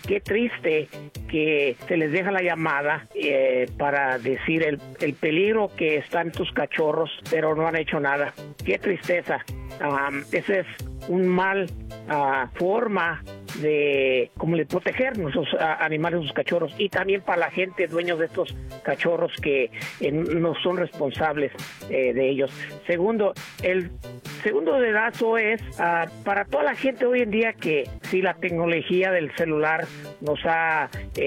qué triste que se les deja la llamada para decir el peligro que están tus cachorros, pero no han hecho nada. Qué tristeza. Esa es un mal forma de proteger nuestros animales, sus cachorros, y también para la gente, dueños de estos cachorros que no son responsables de ellos. Segundo, el segundo dedazo es para toda la gente hoy en día que si la tecnología del celular nos ha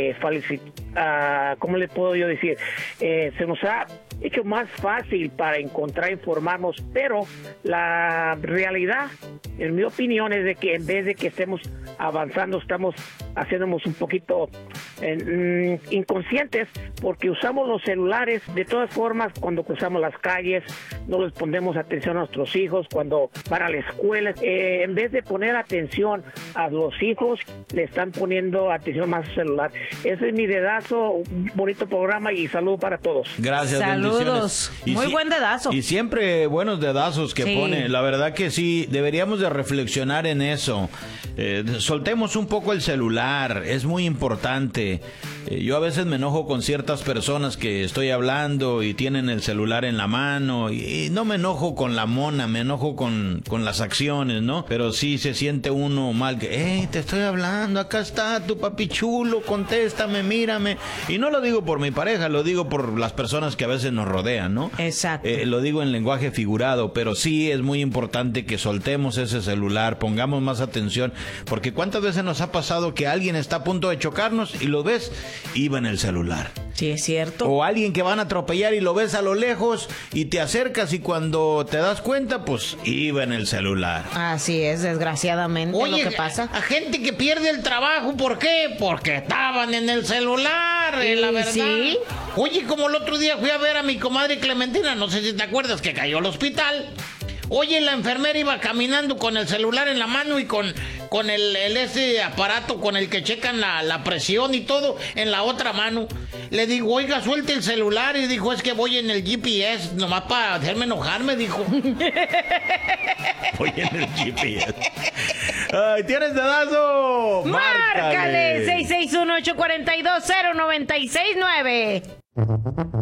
¿cómo le puedo yo decir? Se nos ha hecho más fácil para encontrar, informarnos, pero la realidad, en mi opinión, es de que en vez de que estemos avanzando, estamos haciéndonos un poquito inconscientes, porque usamos los celulares de todas formas cuando cruzamos las calles, no les ponemos atención a nuestros hijos cuando van a la escuela. En vez de poner atención a los hijos, le están poniendo atención más al celular. Ese es mi dedazo, un bonito programa y saludo para todos. Gracias, saludos. Muy buen dedazo. Y siempre buenos dedazos que pone. La verdad que sí, deberíamos de reflexionar en eso. Soltemos un poco el celular, es muy importante. Yo a veces me enojo con ciertas personas que estoy hablando y tienen el celular en la mano, y no me enojo con la mona, me enojo con las acciones, ¿no? Pero sí se siente uno mal, que, te estoy hablando, acá está tu papi chulo, contéstame, mírame. Y no lo digo por mi pareja, lo digo por las personas que a veces nos rodean, ¿no? Exacto. Lo digo en lenguaje figurado, pero sí es muy importante que soltemos ese celular, pongamos más atención, porque ¿cuántas veces nos ha pasado que alguien está a punto de chocarnos y lo ves, iba en el celular? Sí, es cierto. O alguien que van a atropellar y lo ves a lo lejos y te acercas y cuando te das cuenta, pues iba en el celular. Así es, desgraciadamente. Oye, lo que pasa. A gente que pierde el trabajo, ¿por qué? Porque estaban en el celular, la verdad. Sí. Oye, como el otro día fui a ver a mi comadre Clementina, no sé si te acuerdas, que cayó al hospital. Oye, la enfermera iba caminando con el celular en la mano y con ese aparato con el que checan la presión y todo en la otra mano. Le digo, oiga, suelte el celular. Y dijo, es que voy en el GPS, nomás para hacerme enojar, me dijo. Voy en el GPS. Ay, ¿tienes dedazo? ¡Márcale! 661-842-0969.